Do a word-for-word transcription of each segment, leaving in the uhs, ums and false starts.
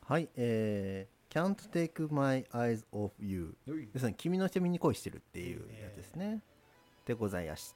はい、えー、Can't take my eyes off you ですね、君の瞳に恋してるっていうやつですね、えー、でございました。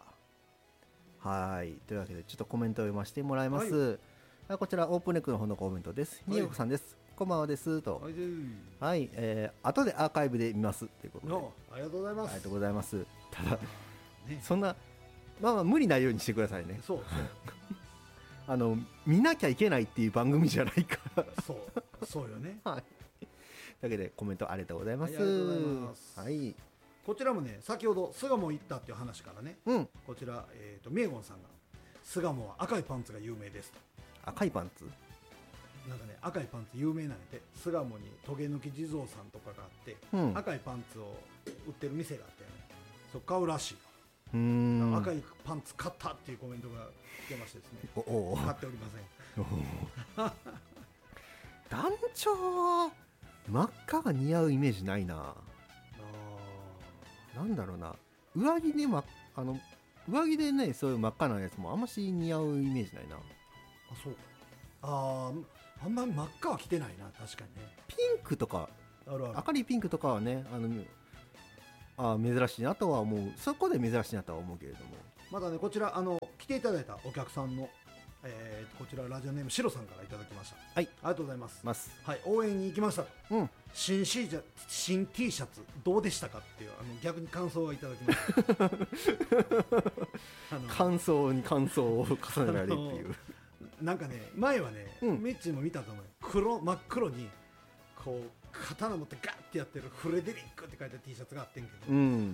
はい、というわけでちょっとコメントを読ませてもらいます、はい、こちらオープンネックの方のコメントです。によこさんです、こんばんはですと、はい、はい、えー、後でアーカイブで見ますということで、 ありがとうございます。 ありがとうございます。ただ、ね、そんなまあまあ無理ないようにしてくださいね。 そうそうあの見なきゃいけないっていう番組じゃないからそうそうよね。 はい。というわけでコメントありがとうございます。 ありがとうございます。 はい。 こちらもね、先ほど巣鴨行ったっていう話からね、うん、こちら、えーと、みえごんさんが巣鴨は赤いパンツが有名ですと。 赤いパンツなんかね、赤いパンツ有名なんで、巣鴨にトゲ抜き地蔵さんとかがあって、うん、赤いパンツを売ってる店があってね、そこ買うらしいよ。うーん、赤いパンツ買ったっていうコメントが来てましてですね、おお買っておりません。 団長は真っ赤が似合うイメージないな。あ、なんだろうな、上着で、ま、あの上着でね、そういう真っ赤なやつもあんまし似合うイメージないな。あ、 そう。ああ、あんまり真っ赤は着てないな、確かにね。 ピンクとかあるある、 明るいピンクとかはね、あのあ珍しいなとは思う。そこで珍しいなとは思うけれども、 まだね、こちらあの来ていただいたお客さんの、えー、こちらラジオネームシロさんからいただきました。はい、ありがとうございます。ますはい、応援に行きましたと、うん、新シージャ新 T シャツどうでしたかっていう、あの逆に感想をいただきましたあの感想に感想を重ねられるっていうなんかね、前はね、うん、ミッチーも見たと思う、黒真っ黒にこう刀持ってガッてやってるフレデリックって書いた T シャツがあってんけど、うん、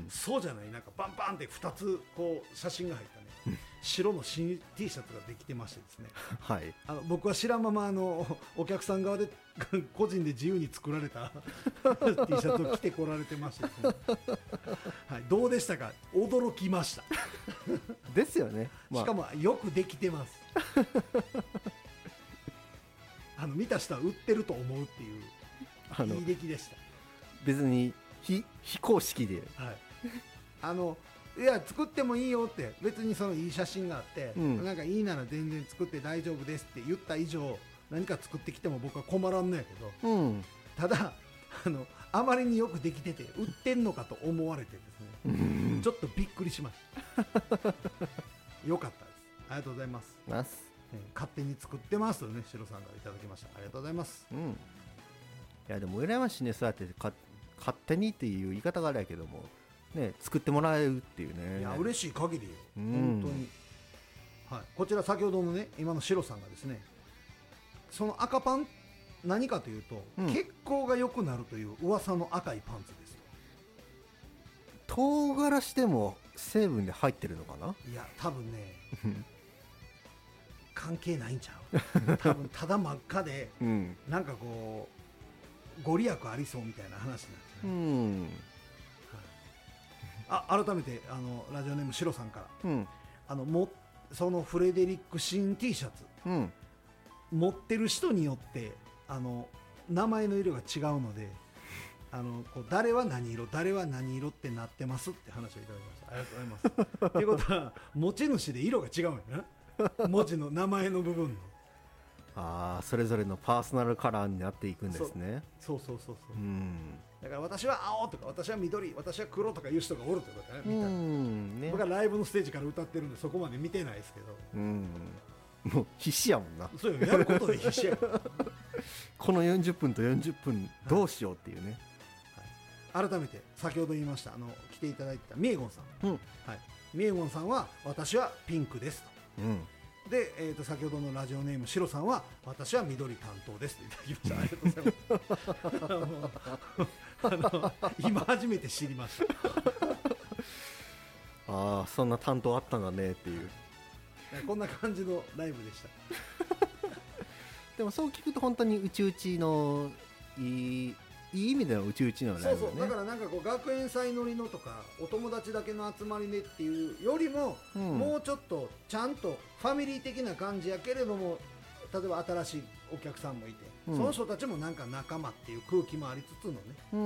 そうじゃない、なんかバンバンってふたつこう写真が入ったね、うん、白の新 T シャツができてましてですね、はい、あの僕は知らんままあのお客さん側で個人で自由に作られた T シャツを着てこられてましてですね、はい、どうでしたか。驚きましたですよね、 まあ、しかもよくできてますあの見た人は売ってると思うっていういい出来でした。 別に非非公式で、 はい、あのいや作ってもいいよって、別にそのいい写真があって、うん、なんかいいなら全然作って大丈夫ですって言った以上、何か作ってきても僕は困らんのやけど、うん、ただあのあまりによくできてて売ってんのかと思われてですね、うん、ちょっとびっくりしましたよかったです。ありがとうございます。ます、えー、勝手に作ってますとね、シロさんからいただきました。ありがとうございます。うん、 いやでも羨ましいね、そうやってか勝手にっていう言い方があれやけども、ね、作ってもらえるっていうね。 いや嬉しい限りよ、うん、本当に、はい、こちら先ほどのね、今のシロさんがですね、その赤パン何かというと、うん、血行が良くなるという噂の赤いパンツですと。唐辛子でも成分で入ってるのかな。 いや多分ね関係ないんちゃう多分ただ真っ赤で、うん、なんかこうご利益ありそうみたいな話なんですね、うん、はい、あ改めてあのラジオネームシロさんから、うん、あのもそのフレデリック新 T シャツ、うん、持ってる人によってあの名前の色が違うので、あのこう誰は何色誰は何色ってなってますって話をいただきました。ありがとうございますということは持ち主で色が違うんやな文字の名前の部分のあそれぞれのパーソナルカラーになっていくんですね。 そうそうそうそう、うん、だから私は青とか私は緑私は黒とかいう人がおるってことだね、見た、うんね、僕はライブのステージから歌ってるんでそこまで見てないですけど、うん、 もう必死やもんな。 そうよ、やることで必死やこのよんじゅっぷんとよんじゅっぷんどうしようっていうね、 はい、改めて先ほど言いましたあの来ていただいたみえごんさん、うん、はい、みえごんさんは私はピンクですと、うん、で、えー、と先ほどのラジオネームシロさんは私は緑担当ですといただきました。ありがとうございますあの今初めて知りましたああそんな担当あったんだねっていうこんな感じのライブでしたでもそう聞くと本当にうちうちのいいいい意味でのうちうちのライブ、ね、 そうそう、だからなんかこう学園祭乗りのとかお友達だけの集まりでっていうよりも、うん、もうちょっとちゃんとファミリー的な感じやけれども、例えば新しいお客さんもいて、うん、その人たちもなんか仲間っていう空気もありつつのね、うん、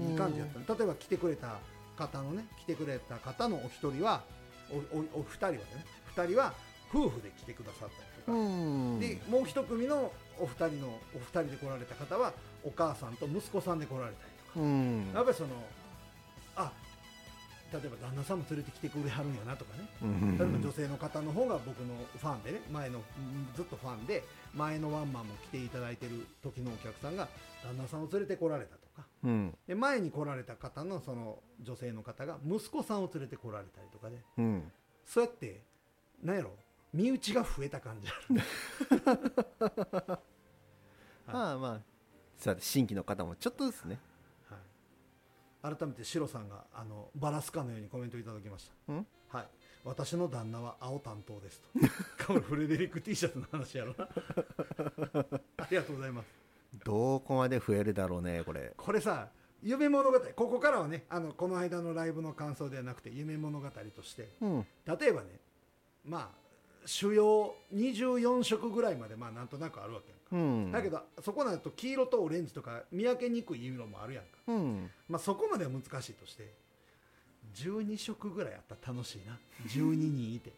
いい感じやった、ね、例えば来てくれた方のね来てくれた方のお一人はおおお二人はね二人は夫婦で来てくださったりとか、でもう一組のお二人のお二人で来られた方はお母さんと息子さんで来られたりとか、うん、やっぱりそのあ例えば旦那さんも連れてきてくれはるんやなとかね、うん、例えば女性の方の方が僕のファンでね前のずっとファンで前のワンマンも来ていただいてる時のお客さんが旦那さんを連れて来られたとか、うん、で前に来られた方のその女性の方が息子さんを連れて来られたりとかで、うん、そうやってなんやろ身内が増えた感じあるまあまあさ新規の方もちょっとですね、 はい、改めてシロさんがあのバラすかのようにコメントいただきました、うん、はい、私の旦那は青担当ですとこれフレデリック T シャツの話やろなありがとうございます。 どこまで増えるだろうねこれこれさ夢物語ここからはねあのこの間のライブの感想ではなくて夢物語として、うん、例えばねまあ主要にじゅうよん色ぐらいまでまあなんとなくあるわけやんか、うん、だけどそこになると黄色とオレンジとか見分けにくい色もあるやんか、うん、まあそこまでは難しいとしてじゅうに色ぐらいあったら楽しいなじゅうににんいて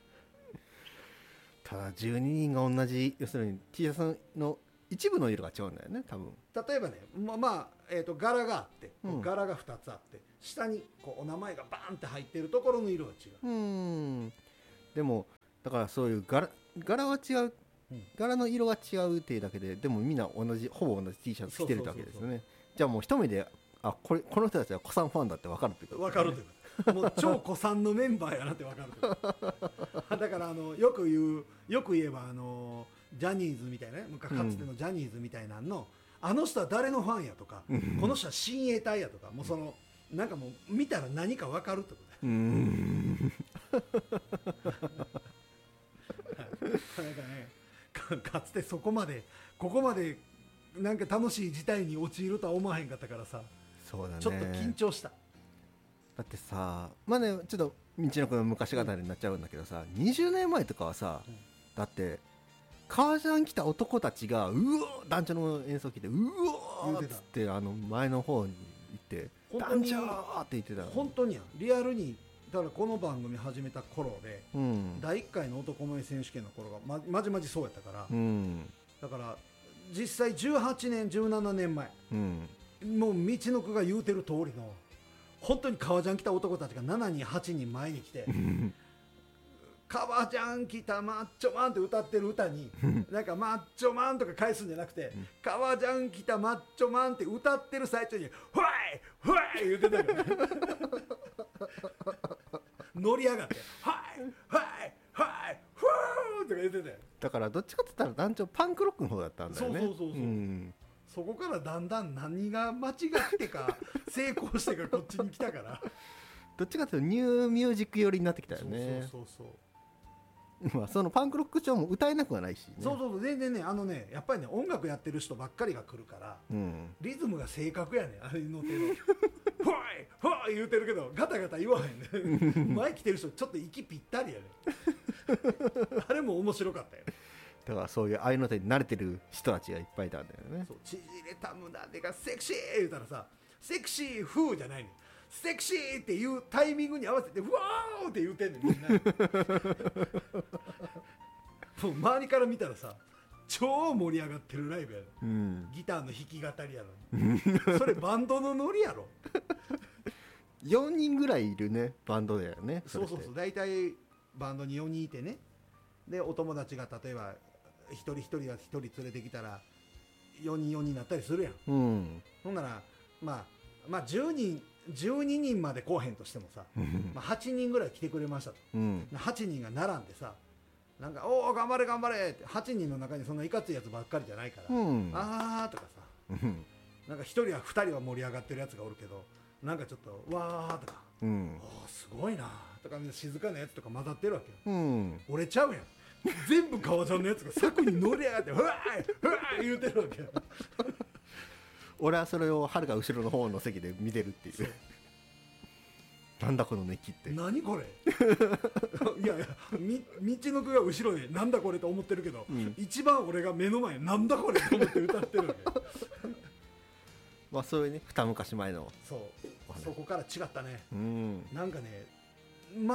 ただじゅうににんが同じ要するに T シャツの一部の色が違うんだよね多分。 例えばねまあ、まあえー、と柄があって、うん、柄がふたつあって下にこうお名前がバーンって入ってるところの色が違う。うんでもだからそういう柄、柄は違う、うん、柄の色が違うっていうだけででもみんな同じほぼ同じ T シャツ着てるわけですよね。じゃあもう一目であこれこの人たちは古参ファンだって分かるってこと、 ね、分かるってこともう超古参のメンバーやなって分かるってだからあのよく言うよく言えばあのジャニーズみたいなねかつてのジャニーズみたいなの、うん、あの人は誰のファンやとかこの人は親衛隊やとかもうそのなんかもう見たら何か分かるってことだよ。うーんなんかね か, かつてそこまでここまでなんか楽しい事態に陥るとは思わへんかったからさそうだ、ね、 ちょっと緊張した。 だってさまあねちょっと道のくの昔語りになっちゃうんだけどさ、うん、にじゅうねんまえとかはさ、うん、だって革ジャン着た男たちがうお団長の演奏を聴いてうおーっつってあの前の方に行って団長って言ってた。 本当にやリアルにだからこの番組始めた頃で、うん、だいいっかいの男前選手権の頃が ま, まじまじそうやったから、うん、だから実際じゅうはちねんじゅうななねんまえ、うん、もう道のくが言うてる通りの本当に革ジャン着た男たちがしちにんはちにん前に来て革ジャン着たマッチョマンって歌ってる歌になんかマッチョマンとか返すんじゃなくて革ジャン着たマッチョマンって歌ってる最中にファイファイ言ってたから乗り上がってファイファイファイフーとか言ってたよ。 だからどっちかって言ったら団長パンクロックの方だったんだよね。 そうそうそうそう、うん、そこからだんだん何が間違ってか成功してかこっちに来たからどっちかっていうとニューミュージック寄りになってきたよね。そうそうそうそうまあそのパンクロック調も歌えなくはないし、ね、 そうそうそう全然ねあのねやっぱりね音楽やってる人ばっかりが来るから、うん、リズムが正確やねあれの手のファイファイ言うてるけどガタガタ言わへんね前来てる人ちょっと息ぴったりやねあれも面白かったよ。 だからそういう合いの手に慣れてる人たちがいっぱいいたんだよね。 そう縮れた胸でがセクシー言うたらさセクシー風じゃないねセクシーっていうタイミングに合わせてうわーって言うてんねんみんなもう周りから見たらさ超盛り上がってるライブやろ、うん、ギターの弾き語りやろそれバンドのノリやろよにんぐらいいるねバンドだよね。 そそうそうそう大体バンドによにんいてねでお友達が例えば一人一人が一人連れてきたらよにんよにんになったりするやん、うん、ほんならまあまあじゅうにんじゅうににんまで来へんとしてもさまあはちにんぐらい来てくれましたと、うん、はちにんが並んでさなんかおお頑張れ頑張れってはちにんの中にそんないかついやつばっかりじゃないから、うん、あーとかさ、うん、なんかひとりはふたりは盛り上がってるやつがおるけどなんかちょっとわーとか、うん、おーすごいなとか静かなやつとか混ざってるわけよ、うん、折れちゃうやん全部革ジャンのやつが柵に乗り上がってふわーふわー言うてるわけよ俺はそれをはるか後ろの方の席で見てるっていうなんだこの熱気って何これいやいやみ道のくが後ろでなんだこれと思ってるけど、うん、一番俺が目の前なんだこれと思って歌ってるわけまあそういうね二昔前のそうそこから違ったね、うん、なんかねま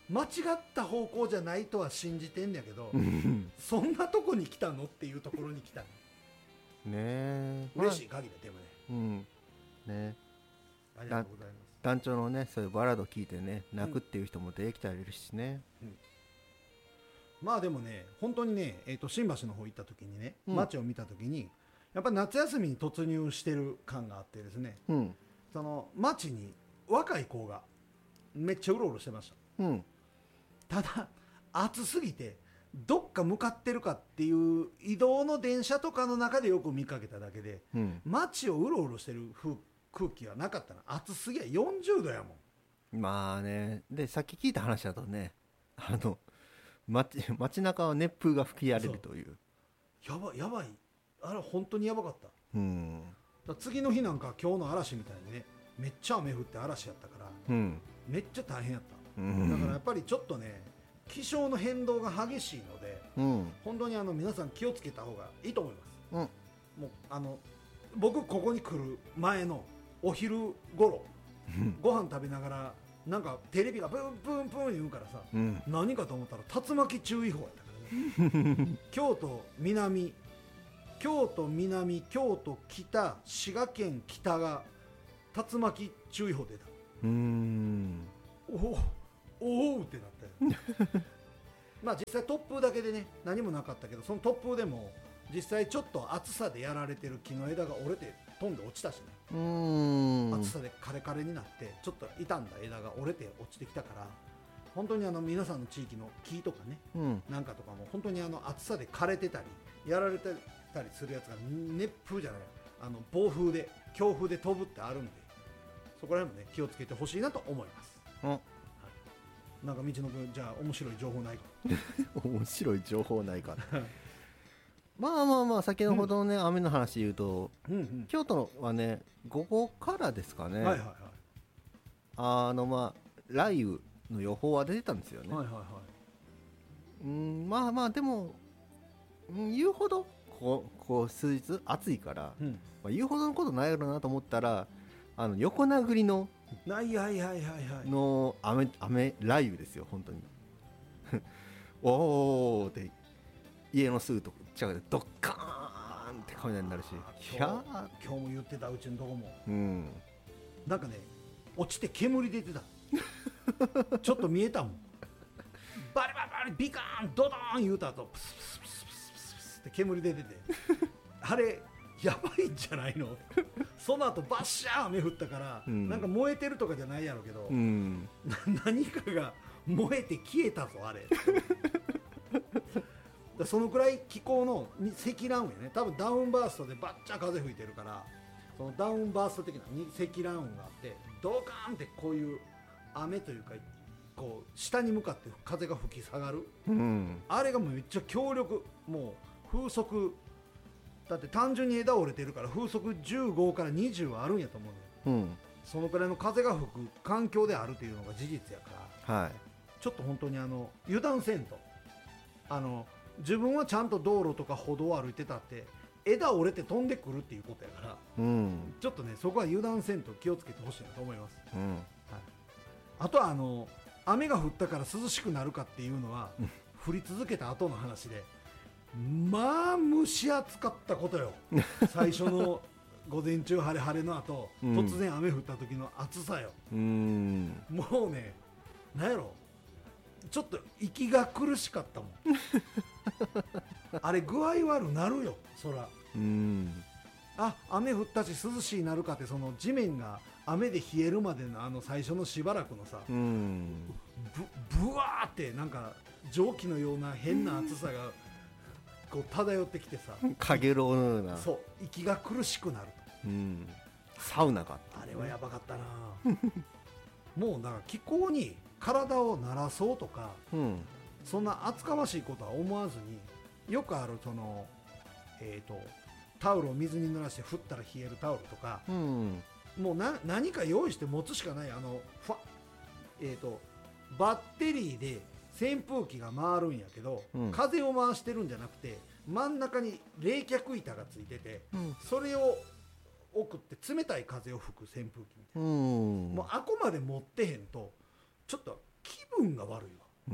間違った方向じゃないとは信じてんだけどそんなとこに来たのっていうところに来たねえ、 嬉しい限りでもね、 うん、ね、 ありがとうございます。 団長のねそういうバラード聞いてね泣くっていう人も出てきたりいるしね、うんうん、 まあでもね本当にね、えーと新橋の方行った時にね、うん、街を見た時にやっぱ夏休みに突入してる感があってですね、うん、その街に若い子がめっちゃうろうろしてました、うん、ただ暑すぎてどっか向かってるかっていう移動の電車とかの中でよく見かけただけで、うん、街をうろうろしてる空気はなかったな。暑すぎやよんじゅうどやもん。まあね、でさっき聞いた話だとね、あの 街, 街中は熱風が吹き荒れるという。 やばいやばい、あれ本当にやばかった、うん、だ次の日なんか今日の嵐みたいにねめっちゃ雨降って嵐やったから、うん、めっちゃ大変やった、うん、だからやっぱりちょっとね気象の変動が激しいので、うん、本当にあの皆さん気をつけた方がいいと思います、うん、もうあの僕ここに来る前のお昼頃ご飯食べながらなんかテレビがブンブンブン言うからさ、うん、何かと思ったら竜巻注意報やったからね京都南京都南京都北滋賀県北が竜巻注意報出た。うーんおおおおってなったよまあ実際突風だけでね何もなかったけど、その突風でも実際ちょっと暑さでやられてる木の枝が折れて飛んで落ちたしね、うーん暑さでカレカレになってちょっと傷んだ枝が折れて落ちてきたから、本当にあの皆さんの地域の木とかね、うん、なんかとかも本当にあの暑さで枯れてたりやられてたりするやつが熱風じゃないあの暴風で強風で飛ぶってあるんで、そこら辺もね気をつけてほしいなと思います、うんはい、なんか道のくんじゃあ面白い情報ないか面白い情報ないかまあまあまあ先ほどね、うん、雨の話言うと、うんうん、京都はね午後からですかね、はいはいはい、あのまあ雷雨の予報は出てたんですよね、はいはいはい、うんまあまあでも、うん、言うほどこう、こう数日暑いから、うんまあ、言うほどのことないやろなと思ったらあの横殴りのの雨雨雷雨ですよ本当におーって家のすぐと近くでドッカーンって雷になるし、 今日、今日も言ってたうちのとこも、うん、なんかね落ちて煙出てたちょっと見えたもんバリバリバリビカーンドドーン言うた後プスプスプスプスプスプスって煙出ててあれやばいんじゃないのその後バッシャー雨降ったから、うん、なんか燃えてるとかじゃないやろうけど、うん、何かが燃えて消えたぞあれだそのくらい気候の積乱雲やね、多分ダウンバーストでバッチャ風吹いてるから、そのダウンバースト的な積乱雲があってドカーンってこういう雨というかこう下に向かって風が吹き下がる、うん、あれがもうめっちゃ強力、もう風速だって単純に枝折れてるから風速じゅうごからにじゅうはあるんやと思うのよ、うん、そのくらいの風が吹く環境であるというのが事実やから、はい、ちょっと本当にあの油断せんと、あの自分はちゃんと道路とか歩道を歩いてたって枝折れて飛んでくるっていうことやから、うん、ちょっとねそこは油断せんと気をつけてほしいなと思います、うんはい、あとはあの雨が降ったから涼しくなるかっていうのは降り続けた後の話でまあ蒸し暑かったことよ最初の午前中晴れ晴れの後、うん、突然雨降った時の暑さよ、うん、もうねなんやろちょっと息が苦しかったもんあれ具合悪なるよそら、うん、あ雨降ったし涼しいなるかって、その地面が雨で冷えるまでのあの最初のしばらくのさ、うん、ぶ, ぶわーってなんか蒸気のような変な暑さがこう漂ってきてさ、 かげろうのような、 そう息が苦しくなると、うん、 サウナがあった、 ね、あれはやばかったなもうだから気候に体を慣らそうとか、うん、そんな厚かましいことは思わずに、よくあるその、えーと、タオルを水に濡らして振ったら冷えるタオルとか、うん、もうな何か用意して持つしかない。あのファ、えーと、バッテリーで扇風機が回るんやけど、うん、風を回してるんじゃなくて真ん中に冷却板がついてて、うん、それを送って冷たい風を吹く扇風機みたいな、うん、もうあこまで持ってへんとちょっと気分が悪いわ。うん、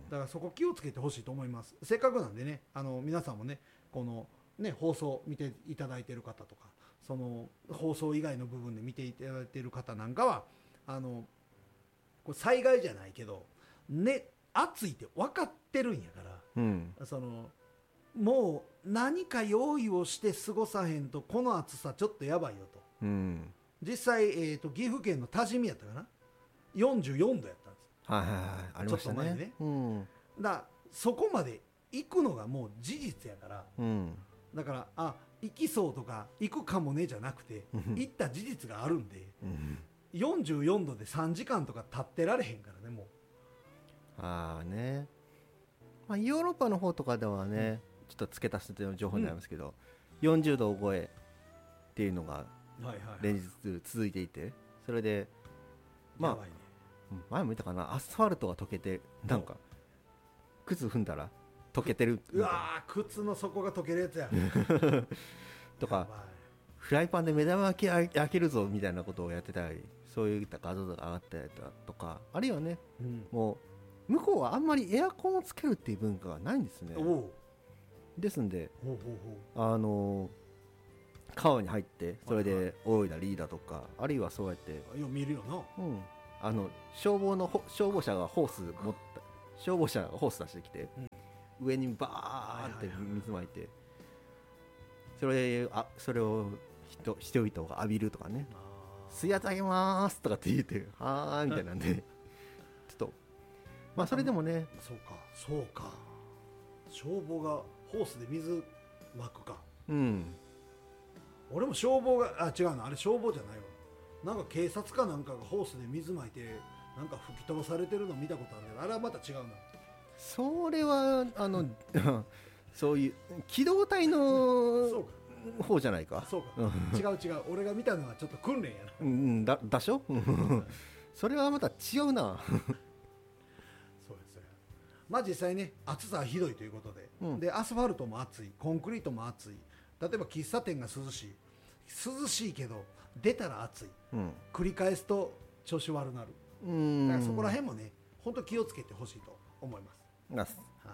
だからそこ気をつけてほしいと思います。せっかくなんでね、あの皆さんもねこのね放送見ていただいている方とか、その放送以外の部分で見ていただいている方なんかはあのこれ災害じゃないけどね、暑いって分かってるんやから、うん、そのもう何か用意をして過ごさへんとこの暑さちょっとやばいよと、うん、実際、えーと、岐阜県の多治見やったかなよんじゅうよんどやったんですよ。はいはいはい、ありましたね。ちょっと前にね、うん、だそこまで行くのがもう事実やから、うん、だからあ行きそうとか行くかもねじゃなくて行った事実があるんで、うん、よんじゅうよんどでさんじかんとか立ってられへんからねもう。ああね、まあ、ヨーロッパの方とかではね、うん、ちょっと付け足すという情報になりますけど、うん、よんじゅうどを超えっていうのが連日続いていて、それでまあ、ね、前も言ったかな、アスファルトが溶けてなんか靴踏んだら溶けてる、うわー靴の底が溶けるやつやとかフライパンで目玉焼き焼けるぞみたいなことをやってたり、そういった画像が上がったりとか、あるいはね、うん、もう向こうはあんまりエアコンをつけるっていう文化がないんですね。ですんでほうほうほう、あの川に入ってそれで泳いだりだとか、あるいはそうやってよく見るよな、うん、あの消防の消防車がホース持った消防車がホース出してきて、うん、上にバーンって水まいて、それあそれを人人々が浴びるとかね、水圧上げますとかって言ってはーみたいなんでちょっとまあそれでもね、そうかそうか、消防がホースで水まくか、うん、俺も消防があ違うのあれ消防じゃないわ、なんか警察かなんかがホースで水まいてなんか吹き飛ばされてるの見たことあるけど、あれはまた違うな。それはあのそういう機動隊の方じゃないか。そうか違う違う、俺が見たのはちょっと訓練やな、うん、だだしょそれはまた違うなそうですよ。まあ実際ね暑さはひどいということで、うん、でアスファルトも暑い、コンクリートも暑い、例えば喫茶店が涼しい涼しいけど出たら暑い、うん、繰り返すと調子悪なる。うん、だからそこら辺もね本当気をつけてほしいと思います。はい。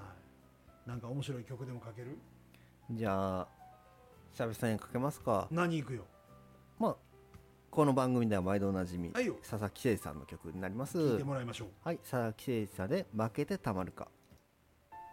なんか面白い曲でもかける？じゃあ久々にかけますか。何行くよ。まあこの番組では毎度おなじみ、はい、佐々木誠司さんの曲になります。聞いてもらいましょう。はい、佐々木誠司さんで負けてたまるか。